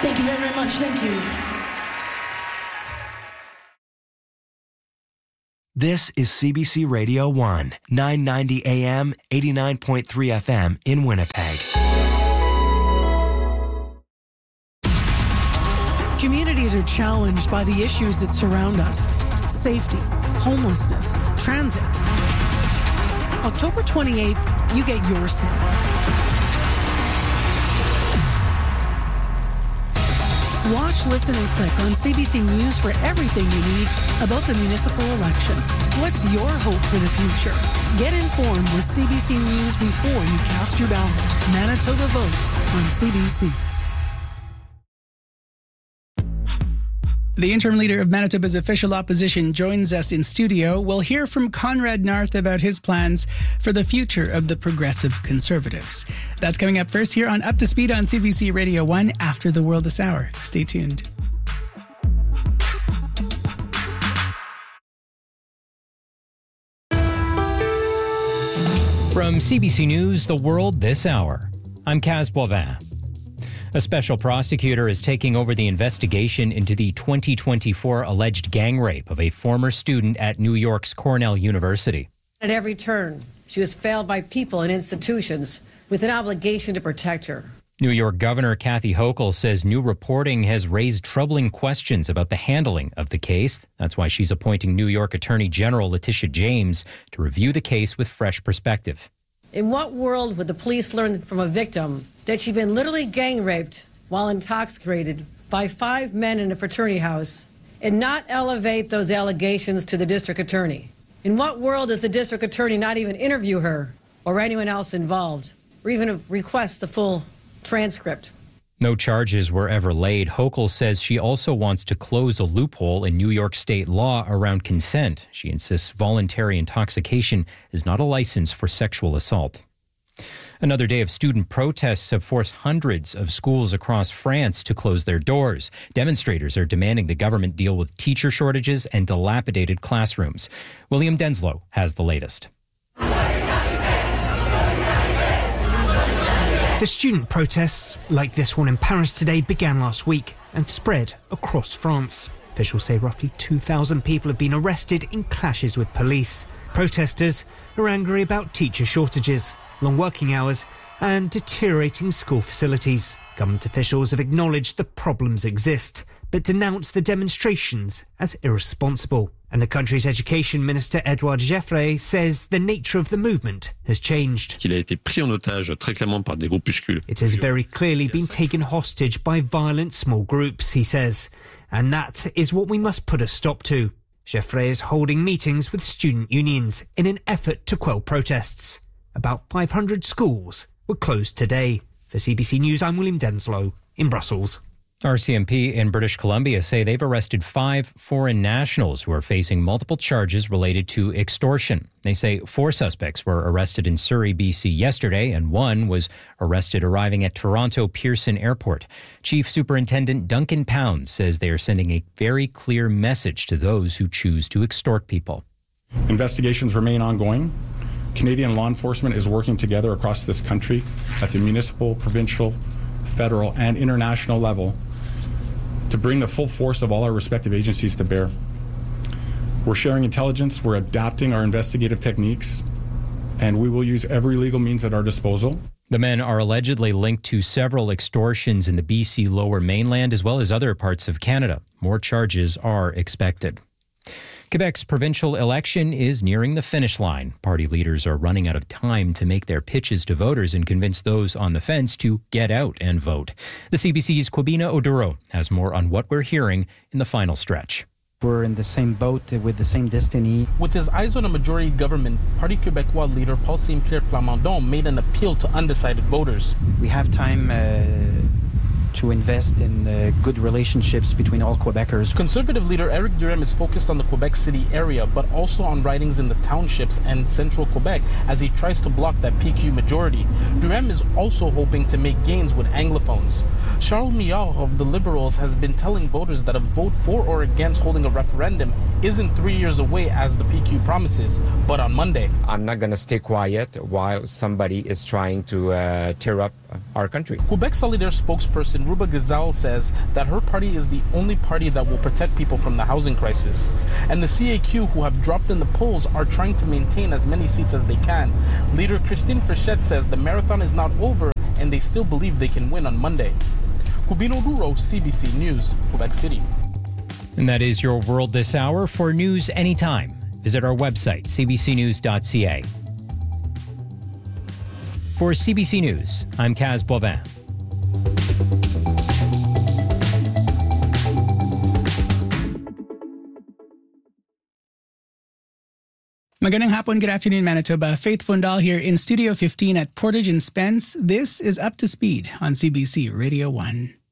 Thank you very much. Thank you. This is CBC Radio 1, 990 AM, 89.3 FM in Winnipeg. Communities are challenged by the issues that surround us. Safety, homelessness, transit. October 28th, you get your say. Watch, listen, and click on CBC News for everything you need about the municipal election. What's your hope for the future? Get informed with CBC News before you cast your ballot. Manitoba Votes on CBC. The interim leader of Manitoba's official opposition joins us in studio. We'll hear from Conrad Narth about his plans for the future of the Progressive Conservatives. That's coming up first here on Up to Speed on CBC Radio 1 after the World this hour. Stay tuned. From CBC News, The World this hour, I'm Kaz Boivin. A special prosecutor is taking over the investigation into the 2024 alleged gang rape of a former student at New York's Cornell University. At every turn, she was failed by people and institutions with an obligation to protect her. New York Governor Kathy Hochul says new reporting has raised troubling questions about the handling of the case. That's why she's appointing New York Attorney General Letitia James to review the case with fresh perspective. In what world would the police learn from a victim that she'd been literally gang raped while intoxicated by 5 men in a fraternity house and not elevate those allegations to the district attorney? In what world does the district attorney not even interview her or anyone else involved or even request the full transcript? No charges were ever laid. Hochul says she also wants to close a loophole in New York state law around consent. She insists voluntary intoxication is not a license for sexual assault. Another day of student protests have forced hundreds of schools across France to close their doors. Demonstrators are demanding the government deal with teacher shortages and dilapidated classrooms. William Denslow has the latest. The student protests, like this one in Paris today, began last week and spread across France. Officials say roughly 2,000 people have been arrested in clashes with police. Protesters are angry about teacher shortages, long working hours and deteriorating school facilities. Government officials have acknowledged the problems exist, but denounced the demonstrations as irresponsible. And the country's education minister, Edouard Geoffrey, says the nature of the movement has changed. It has very clearly been taken hostage by violent small groups, he says. And that is what we must put a stop to. Geoffrey is holding meetings with student unions in an effort to quell protests. About 500 schools were closed today. For CBC News, I'm William Denslow in Brussels. RCMP in British Columbia say they've arrested 5 foreign nationals who are facing multiple charges related to extortion. They say 4 suspects were arrested in Surrey, BC yesterday, and 1 was arrested arriving at Toronto Pearson Airport. Chief Superintendent Duncan Pounds says they are sending a very clear message to those who choose to extort people. Investigations remain ongoing. Canadian law enforcement is working together across this country at the municipal, provincial, federal, and international level to bring the full force of all our respective agencies to bear. We're sharing intelligence, we're adapting our investigative techniques, and we will use every legal means at our disposal. The men are allegedly linked to several extortions in the BC Lower Mainland as well as other parts of Canada. More charges are expected. Quebec's provincial election is nearing the finish line. Party leaders are running out of time to make their pitches to voters and convince those on the fence to get out and vote. The CBC's Kwabena Oduro has more on what we're hearing in the final stretch. We're in the same boat with the same destiny. With his eyes on a majority government, Parti Québécois leader Paul Saint-Pierre Plamondon made an appeal to undecided voters. We have time to invest in good relationships between all Quebecers. Conservative leader Éric Duhem is focused on the Quebec City area, but also on ridings in the townships and central Quebec as he tries to block that PQ majority. Duhem is also hoping to make gains with Anglophones. Charles Millard of the Liberals has been telling voters that a vote for or against holding a referendum isn't 3 years away as the PQ promises, but on Monday. I'm not going to stay quiet while somebody is trying to tear up our country. Quebec Solidaire spokesperson Ruba Gazal says that her party is the only party that will protect people from the housing crisis. And the CAQ, who have dropped in the polls, are trying to maintain as many seats as they can. Leader Christine Frechette says the marathon is not over and they still believe they can win on Monday. Cubino Duro, CBC News, Quebec City. And that is your world this hour. For news anytime, visit our website, cbcnews.ca. For CBC News, I'm Kaz Boivin. Magandang hapon, good afternoon, Manitoba. Faith Fundal here in Studio 15 at Portage and Spence. This is Up to Speed on CBC Radio 1.